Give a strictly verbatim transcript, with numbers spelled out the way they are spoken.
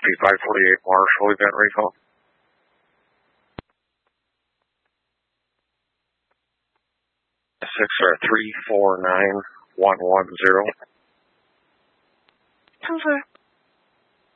P five forty-eight Marshall, event recall. Six or three four nine one one zero. Over.